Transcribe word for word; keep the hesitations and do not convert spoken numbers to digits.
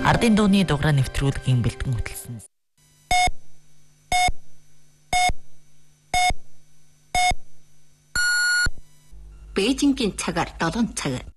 Ардын дууны дугаараа нэвтрүүлгийн бэлтгэн хөтлсөн. Бээжингийн цагаар долоон цаг.